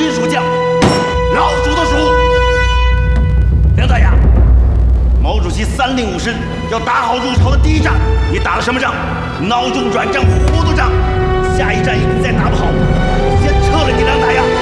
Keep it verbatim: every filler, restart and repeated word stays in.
军属将，老鼠的鼠。梁大爷，毛主席三令五申要打好入朝的第一仗，你打了什么仗？孬种软仗、糊涂仗。下一战役你再打不好，我先撤了你，梁大爷。